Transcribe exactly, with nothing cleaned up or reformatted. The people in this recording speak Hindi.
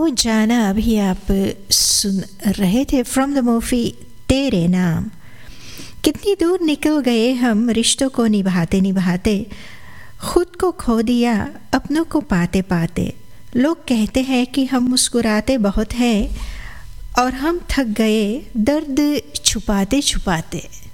ओ जाना अभी आप सुन रहे थे फ्रॉम द मूवी तेरे नाम। कितनी दूर निकल गए हम रिश्तों को निभाते निभाते, खुद को खो दिया अपनों को पाते पाते। लोग कहते हैं कि हम मुस्कुराते बहुत हैं और हम थक गए दर्द छुपाते छुपाते।